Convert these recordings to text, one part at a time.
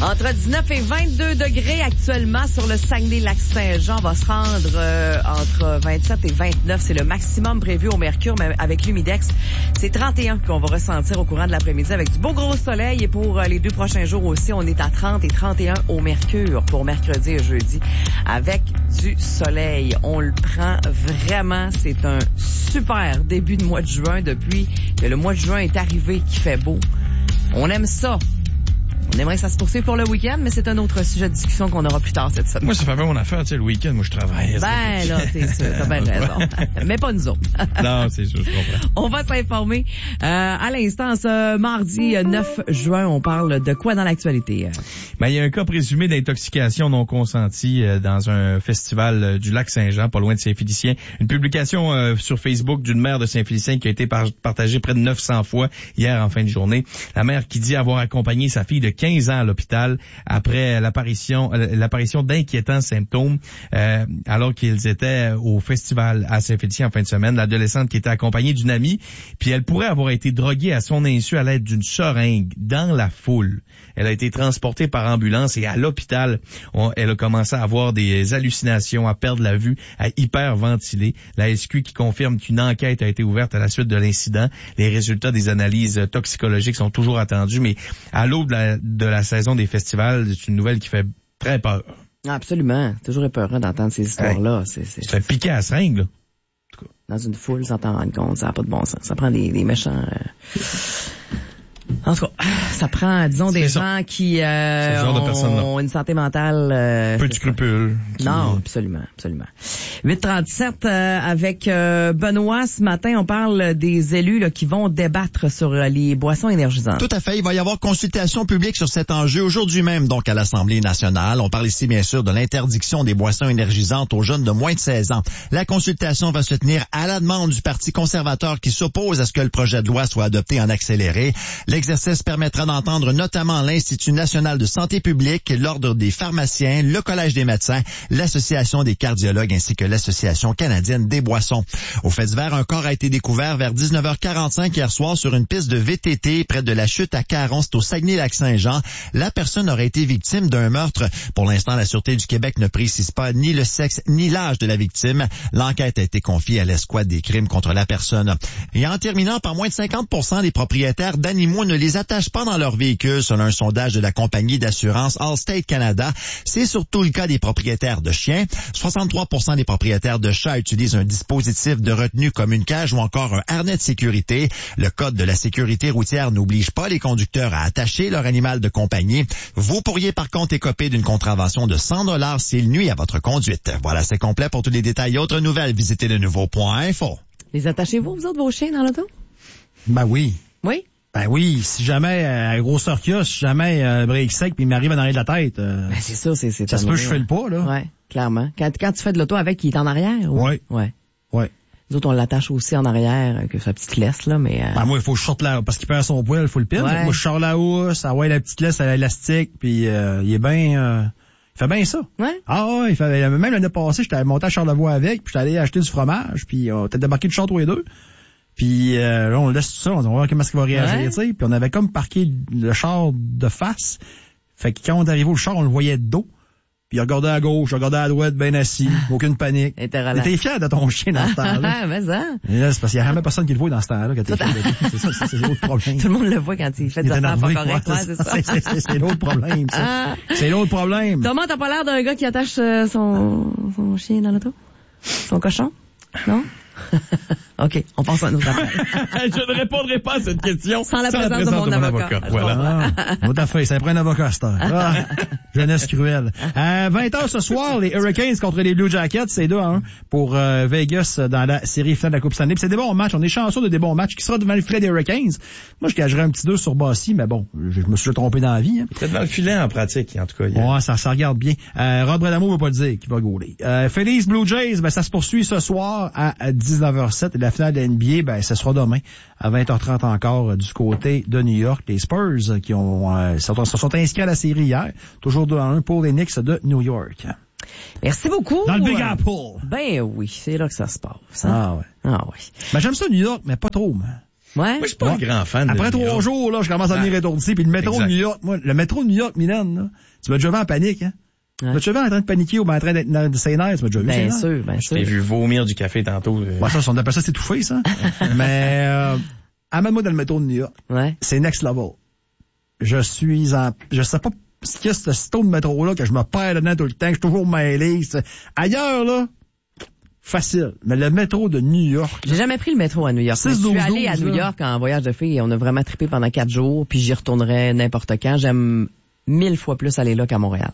Entre 19 et 22 degrés actuellement sur le Saguenay-Lac-Saint-Jean. On va se rendre entre 27 et 29. C'est le maximum prévu au mercure, mais avec l'humidex, c'est 31 qu'on va ressentir au courant de l'après-midi avec du beau gros soleil. Et pour les 2 prochains jours aussi, on est à 30 et 31 au mercure pour mercredi et jeudi avec du soleil. On le prend vraiment. C'est un super début de mois de juin depuis que le mois de juin est arrivé qui fait beau. On aime ça. On aimerait que ça se poursuive pour le week-end, mais c'est un autre sujet de discussion qu'on aura plus tard cette semaine. Moi, ça fait bien mon affaire, tu sais, le week-end, moi, je travaille. Ben, là, c'est sûr, t'as bien raison. Mais pas nous autres. Non, c'est sûr, je comprends. On va s'informer. À l'instant, ce mardi 9 juin, on parle de quoi dans l'actualité? Ben, il y a un cas présumé d'intoxication non consentie dans un festival du Lac-Saint-Jean, pas loin de Saint-Félicien. Une publication sur Facebook d'une mère de Saint-Félicien qui a été partagée près de 900 fois hier en fin de journée. La mère qui dit avoir accompagné sa fille de 15 ans à l'hôpital après l'apparition d'inquiétants symptômes alors qu'ils étaient au festival à Saint-Félicien en fin de semaine. L'adolescente qui était accompagnée d'une amie, puis elle pourrait avoir été droguée à son insu à l'aide d'une seringue dans la foule. Elle a été transportée par ambulance et à l'hôpital, elle a commencé à avoir des hallucinations, à perdre la vue, à hyperventiler. La SQ qui confirme qu'une enquête a été ouverte à la suite de l'incident. Les résultats des analyses toxicologiques sont toujours attendus, mais à l'aube de la saison des festivals, c'est une nouvelle qui fait très peur. Absolument. Toujours épeurant d'entendre ces histoires-là. Ça fait piquer à la seringue, là. Dans une foule, sans t'en rendre compte, ça n'a pas de bon sens. Ça prend des méchants... En tout cas, ça prend, disons, des gens qui ont une santé mentale... peu de scrupules. Non, absolument. 8h37 avec Benoît. Ce matin, on parle des élus là, qui vont débattre sur les boissons énergisantes. Tout à fait. Il va y avoir consultation publique sur cet enjeu aujourd'hui même, donc à l'Assemblée nationale. On parle ici, bien sûr, de l'interdiction des boissons énergisantes aux jeunes de moins de 16 ans. La consultation va se tenir à la demande du Parti conservateur qui s'oppose à ce que le projet de loi soit adopté en accéléré. L'exercice permettra d'entendre notamment l'Institut national de santé publique, l'Ordre des pharmaciens, le Collège des médecins, l'Association des cardiologues ainsi que l'Association canadienne des boissons. Au fait divers, un corps a été découvert vers 19h45 hier soir sur une piste de VTT près de la chute à Caron, c'est au Saguenay-Lac-Saint-Jean. La personne aurait été victime d'un meurtre. Pour l'instant, la Sûreté du Québec ne précise pas ni le sexe ni l'âge de la victime. L'enquête a été confiée à l'escouade des crimes contre la personne. Et en terminant, par moins de 50% des propriétaires d'animaux ne les attachent pas dans leur véhicule, selon un sondage de la compagnie d'assurance Allstate Canada. C'est surtout le cas des propriétaires de chiens. 63% des propriétaires de chats utilisent un dispositif de retenue comme une cage ou encore un harnais de sécurité. Le Code de la sécurité routière n'oblige pas les conducteurs à attacher leur animal de compagnie. Vous pourriez par contre écoper d'une contravention de 100$ s'il nuit à votre conduite. Voilà, c'est complet. Pour tous les détails et autres nouvelles, visitez le nouveau.info. Les attachez-vous, vous autres, vos chiens dans l'auto? Ben oui. Oui? Ben oui, si jamais, à grosseur qu'il y a, si jamais break sec puis il m'arrive en arrière de la tête, ben c'est ça, c'est ça se peut que je fais le pas, là. Ouais, clairement. Quand tu fais de l'auto avec, il est en arrière? Oui. Ouais. Nous autres, on l'attache aussi en arrière, avec sa petite laisse, là, mais... Ben moi, il faut que je sorte là, parce qu'il perd son poil, il faut le pile. Ouais. Moi, je sors la housse, la petite laisse à l'élastique, puis il est bien... il fait bien ça. Ouais. Ah ouais, il fait... Même l'année passée, j'étais monté à Charlevoix avec, puis j'étais allé acheter du fromage, puis on était débarqué de char tous les deux. Puis là, on laisse tout ça, on va voir comment est-ce qu'il va réagir, tu sais. Puis on avait comme parqué le char de face. Fait que quand on est arrivé au char, on le voyait de dos. Puis il regardait à gauche, il regardait à droite, bien assis, aucune panique. T'es fier de ton chien dans ce temps-là. Mais ça. Et là, c'est parce qu'il y a jamais personne qui le voit dans ce temps-là quand t'es fier de lui. C'est ça, c'est l'autre problème. Tout le monde le voit quand il fait des affaires pas correctes, c'est ça. C'est l'autre problème, ça. C'est l'autre problème. Thomas, t'as pas l'air d'un gars qui attache son chien dans l'auto? Son cochon? Non? OK, on passe à notre affaire. Je ne répondrai pas à cette question sans la présence de mon avocat. Voilà. Tout à fait, ça prend un avocat, c'est jeunesse cruelle. 20h ce soir, les Hurricanes contre les Blue Jackets, c'est 2-1 pour Vegas dans la série finale de la Coupe Stanley. Puis c'est des bons matchs, on est chanceux de des bons matchs. Qui sera devant le filet des Hurricanes? Moi, je gagerais un petit 2 sur Bossy, mais bon, je me suis trompé dans la vie. Hein. C'est devant le filet en pratique, en tout cas. Ouais, ça regarde bien. Rob Bradamo veut pas le dire qu'il va gauler. Phillies Blue Jays, ça se poursuit ce soir à 19h07. Et la finale de NBA, ce sera demain à 20h30 encore du côté de New York. Les Spurs qui se sont inscrits à la série hier. Toujours 2-1 pour les Knicks de New York. Merci beaucoup. Dans le Big Apple. Ben oui, c'est là que ça se passe. Hein? Ah ouais. Ah oui. Ben j'aime ça New York, mais pas trop. Man. Ouais. Moi, je suis pas un grand fan Après de New 3 York. jours, là, je commence à venir étourdi. Puis le métro de New York, moi, le métro de New York, Mylène, là, tu m'as déjà vu en panique, hein? Tu m'as déjà vu en train de paniquer ou en train d'être dans ses nerfs, tu m'as déjà vu, Bien sûr, bien Je t'ai sûr. vu vomir du café tantôt. Ouais, ça, on appelle ça s'étouffer, ça. Mais, amène-moi dans le métro de New York. Ouais. C'est next level. Je sais pas ce qu'il y a ce taux de métro-là que je me perds dedans tout le temps, que je suis toujours mêlé. Ailleurs, là, facile. Mais le métro de New York. J'ai jamais pris le métro à New York. Je suis 6-12-12, allée à New là. York en voyage de filles et on a vraiment trippé pendant 4 jours, puis j'y retournerai n'importe quand. J'aime 1000 fois plus aller là qu'à Montréal.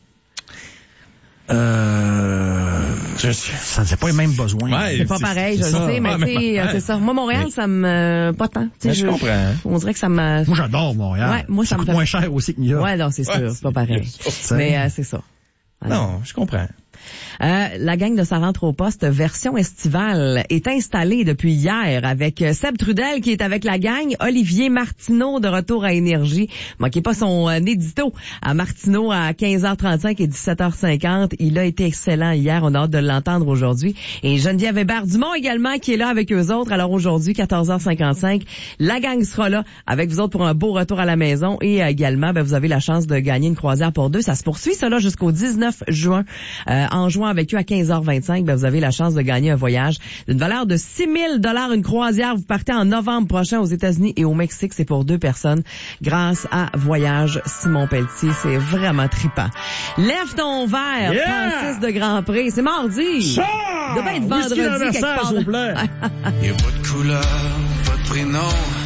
Ça n'a pas les mêmes besoins. Ouais, C'est pas pareil, je le sais, mais tu sais, c'est ça. Moi, Montréal, ça me... pas tant. Tu sais, Je comprends. On dirait que ça me... Moi, j'adore Montréal. Ouais, moi, ça me coûte fait- moins cher aussi que New York. Ouais, non, c'est sûr, Ouais, c'est pas pareil. c'est Mais c'est ça. Non, je comprends. La gang de Ça rentre au poste version estivale est installée depuis hier avec Seb Trudel qui est avec la gang, Olivier Martineau de retour à Énergie. Manquez pas son édito à Martineau à 15h35 et 17h50. Il a été excellent hier, on a hâte de l'entendre aujourd'hui. Et Geneviève Hébert-Dumont également qui est là avec eux autres. Alors aujourd'hui, 14h55, la gang sera là avec vous autres pour un beau retour à la maison et également, vous avez la chance de gagner une croisière pour 2. Ça se poursuit, ça là, jusqu'au 19 juin. En jouant avec eux à 15h25, vous avez la chance de gagner un voyage d'une valeur de 6 000 une croisière. Vous partez en novembre prochain aux États-Unis et au Mexique. C'est pour 2 personnes grâce à Voyage Simon Pelletier. C'est vraiment trippant. Lève ton verre, Francis de Grand Prix. C'est mardi. Il doit bien être vendredi quelque part. Y a pas de couleur, pas de prénom.